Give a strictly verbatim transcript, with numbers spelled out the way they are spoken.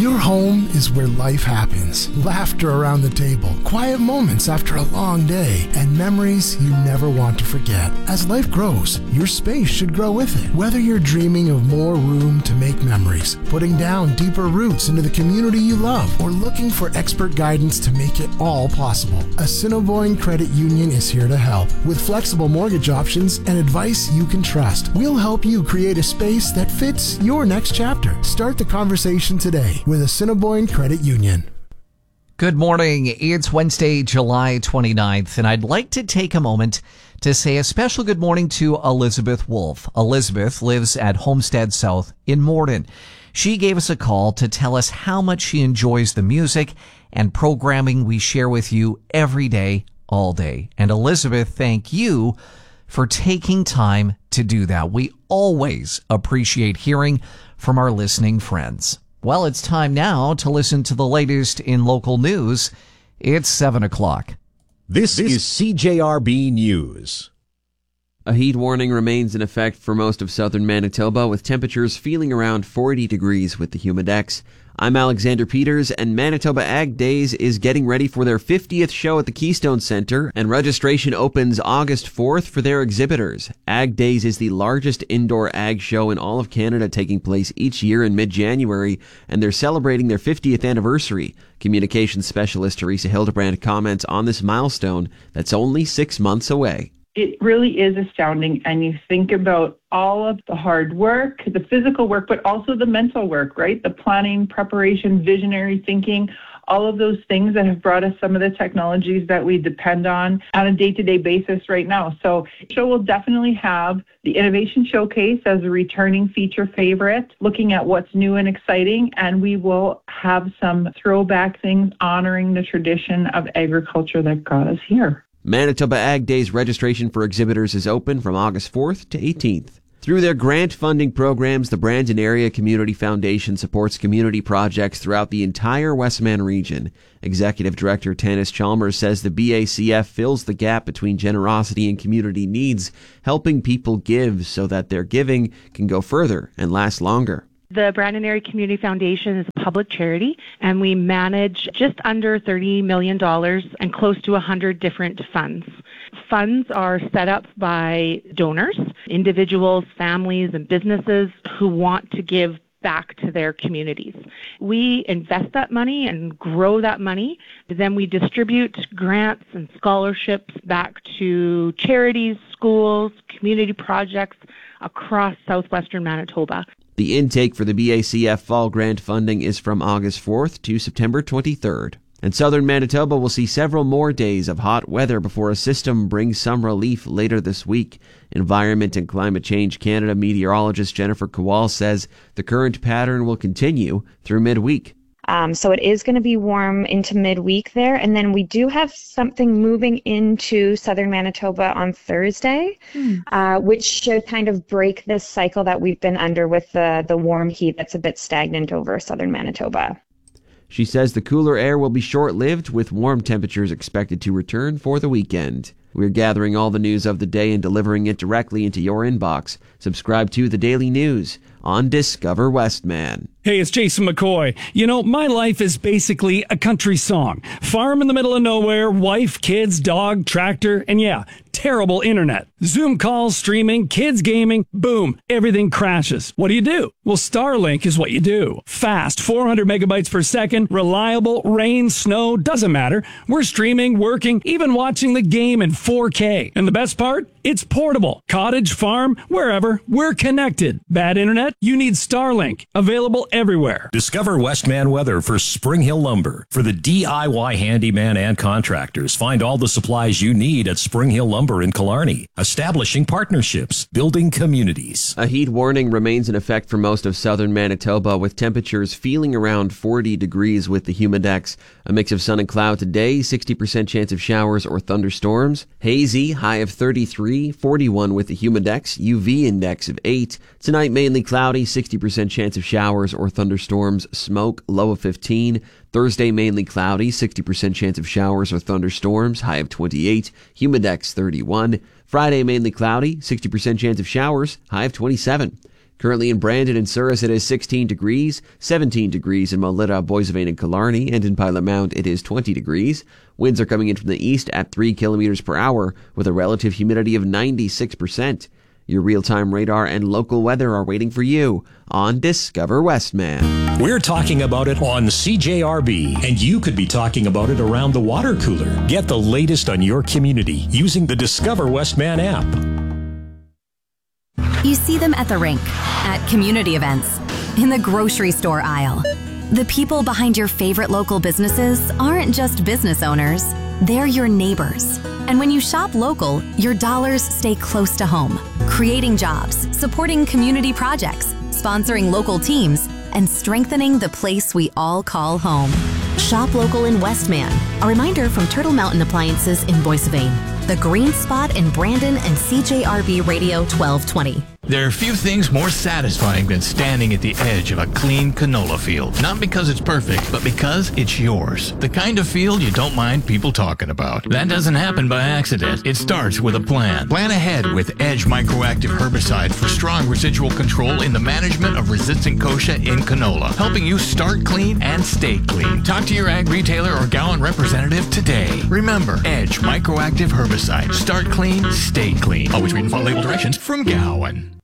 Your home is where life happens. Laughter around the table, quiet moments after a long day, and memories you never want to forget. As life grows, your space should grow with it. Whether you're dreaming of more room to make memories, putting down deeper roots into the community you love, or looking for expert guidance to make it all possible, Assiniboine Credit Union is here to help. With flexible mortgage options and advice you can trust, we'll help you create a space that fits your next chapter. Start the conversation today with Assiniboine Credit Union. Good morning. It's Wednesday, July twenty-ninth, and I'd like to take a moment to say a special good morning to Elizabeth Wolf. Elizabeth lives at Homestead South in Morden. She gave us a call to tell us how much she enjoys the music and programming we share with you every day, all day. And Elizabeth, thank you for taking time to do that. We always appreciate hearing from our listening friends. Well, it's time now to listen to the latest in local news. It's seven o'clock. This, this is C J R B News. A heat warning remains in effect for most of southern Manitoba, with temperatures feeling around forty degrees with the Humidex. I'm Alexander Peters, and Manitoba Ag Days is getting ready for their fiftieth show at the Keystone Centre, and registration opens August fourth for their exhibitors. Ag Days is the largest indoor ag show in all of Canada, taking place each year in mid-January, and they're celebrating their fiftieth anniversary. Communications specialist Teresa Hildebrand comments on this milestone that's only six months away. It really is astounding, and you think about all of the hard work, the physical work, but also the mental work, right? The planning, preparation, visionary thinking, all of those things that have brought us some of the technologies that we depend on on a day-to-day basis right now. So the show will definitely have the Innovation Showcase as a returning feature favorite, looking at what's new and exciting, and we will have some throwback things honoring the tradition of agriculture that got us here. Manitoba Ag Days registration for exhibitors is open from August fourth to eighteenth. Through their grant funding programs, the Brandon Area Community Foundation supports community projects throughout the entire Westman region. Executive Director Tanis Chalmers says the B A C F fills the gap between generosity and community needs, helping people give so that their giving can go further and last longer. The Brandon Area Community Foundation is a public charity, and we manage just under thirty million dollars and close to one hundred different funds. Funds are set up by donors, individuals, families, and businesses who want to give back to their communities. We invest that money and grow that money. Then we distribute grants and scholarships back to charities, schools, community projects across southwestern Manitoba. The intake for the B A C F Fall Grant funding is from August fourth to September twenty-third. And southern Manitoba will see several more days of hot weather before a system brings some relief later this week. Environment and Climate Change Canada meteorologist Jennifer Kowal says the current pattern will continue through midweek. Um, so it is going to be warm into midweek there. And then we do have something moving into southern Manitoba on Thursday, mm. uh, which should kind of break this cycle that we've been under with the, the warm heat that's a bit stagnant over southern Manitoba. She says the cooler air will be short-lived, with warm temperatures expected to return for the weekend. We're gathering all the news of the day and delivering it directly into your inbox. Subscribe to The Daily News on Discover Westman. Hey, it's Jason McCoy. You know, my life is basically a country song. Farm in the middle of nowhere, wife, kids, dog, tractor, and yeah, terrible internet. Zoom calls, streaming, kids gaming, boom, everything crashes. What do you do? Well, Starlink is what you do. Fast, four hundred megabytes per second, reliable, rain, snow, doesn't matter. We're streaming, working, even watching the game in four K. And the best part? It's portable. Cottage, farm, wherever, we're connected. Bad internet? You need Starlink. Available everywhere. Discover Westman weather for Spring Hill Lumber. For the D I Y handyman and contractors, find all the supplies you need at Spring Hill Lumber in Killarney. Establishing partnerships, building communities. A heat warning remains in effect for most of southern Manitoba, with temperatures feeling around forty degrees with the Humidex. A mix of sun and cloud today, sixty percent chance of showers or thunderstorms. Hazy, high of thirty-three, forty-one with the Humidex, U V index of eight. Tonight mainly cloudy, sixty percent chance of showers or thunderstorms. Smoke, low of fifteen. Thursday mainly cloudy, sixty percent chance of showers or thunderstorms, high of twenty-eight. Humidex thirty-one. Friday mainly cloudy, sixty percent chance of showers, high of twenty-seven. Currently in Brandon and Souris, it is sixteen degrees, seventeen degrees in Molita, Boissevain, and Killarney, and in Pilot Mount, it is twenty degrees. Winds are coming in from the east at three kilometers per hour with a relative humidity of ninety-six percent. Your real-time radar and local weather are waiting for you on Discover Westman. We're talking about it on C J R B, and you could be talking about it around the water cooler. Get the latest on your community using the Discover Westman app. You see them at the rink, at community events, in the grocery store aisle. The people behind your favorite local businesses aren't just business owners, they're your neighbors. And when you shop local, your dollars stay close to home, creating jobs, supporting community projects, sponsoring local teams, and strengthening the place we all call home. Shop local in Westman. A reminder from Turtle Mountain Appliances in Boissevain, The Green Spot in Brandon, and C J R B Radio twelve twenty. There are few things more satisfying than standing at the edge of a clean canola field. Not because it's perfect, but because it's yours. The kind of field you don't mind people talking about. That doesn't happen by accident. It starts with a plan. Plan ahead with Edge Microactive Herbicide for strong residual control in the management of resistant kochia in canola, helping you start clean and stay clean. Talk to your ag retailer or Gowan representative today. Remember, Edge Microactive Herbicide. Start clean, stay clean. Always read and follow label directions from Gowan.